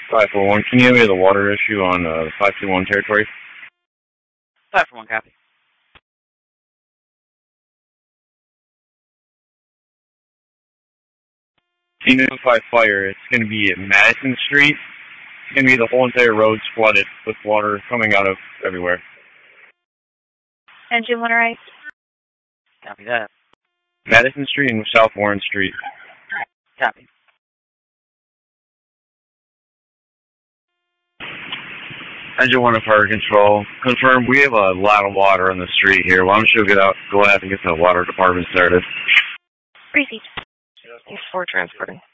541, can you give me the water issue on 521 territory? 541, copy. Notify fire. It's going to be at Madison Street. It's going to be the whole entire road's flooded with water coming out of everywhere. Engine winterized. Copy that. Madison Street and South Warren Street. Copy. Engine 1 fire control. Confirm, we have a lot of water on the street here. Why don't you go ahead and get the water department started? Received. Thanks for transporting.